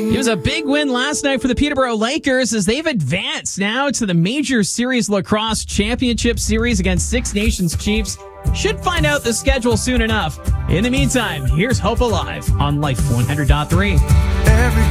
It was a big win last night for the Peterborough Lakers as they've advanced now to the Major Series Lacrosse Championship Series against Six Nations Chiefs. Should find out the schedule soon enough. In the meantime, here's Hope Alive on Life 100.3.